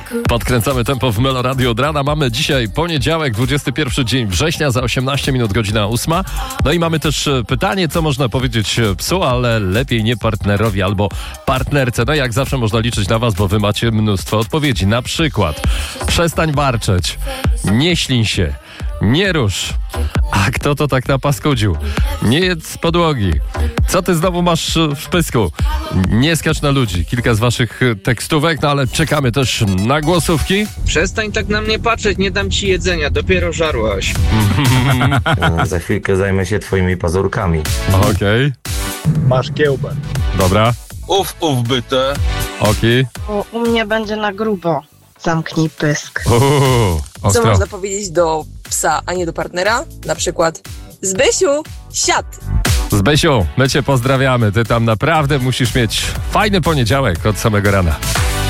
Podkręcamy tempo w Melo Radio od rana. Mamy dzisiaj poniedziałek, 21 dzień września, za 18 minut godzina 8. No i mamy też pytanie, co można powiedzieć psu, ale lepiej nie partnerowi albo partnerce. No jak zawsze można liczyć na was, bo wy macie mnóstwo odpowiedzi. Na przykład: przestań warczeć, nie ślin się, nie rusz. A kto to tak napaskudził? Nie jedz z podłogi. Co ty znowu masz w pysku? Nie skacz na ludzi. Kilka z waszych tekstówek, no ale czekamy też na głosówki. Przestań tak na mnie patrzeć, nie dam ci jedzenia, dopiero żarłaś. Za chwilkę zajmę się twoimi pazurkami. Okej. Masz kiełbę. Dobra. Uf, byte. Okej. U mnie będzie na grubo. Zamknij pysk. Co Ostro. można powiedzieć do psa, a nie do partnera? Na przykład: Zbysiu, siad! Zbysiu, my cię pozdrawiamy. Ty tam naprawdę musisz mieć fajny poniedziałek od samego rana.